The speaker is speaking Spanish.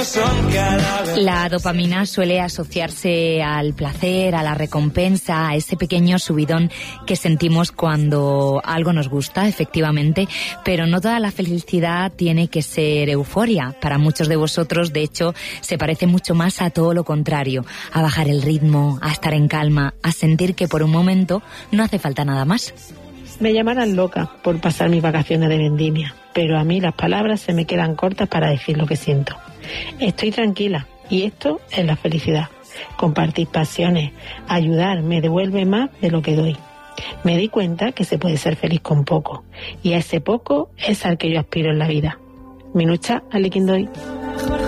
La dopamina suele asociarse al placer, a la recompensa, a ese pequeño subidón que sentimos cuando algo nos gusta, efectivamente, pero no toda la felicidad tiene que ser euforia. Para muchos de vosotros, de hecho, se parece mucho más a todo lo contrario, a bajar el ritmo, a estar en calma, a sentir que por un momento no hace falta nada más. Me llamarán loca por pasar mis vacaciones de vendimia, pero a mí las palabras se me quedan cortas para decir lo que siento. Estoy tranquila y esto es la felicidad. Compartir pasiones, ayudar, me devuelve más de lo que doy. Me di cuenta que se puede ser feliz con poco y a ese poco es al que yo aspiro en la vida. Minucha, alekin doy.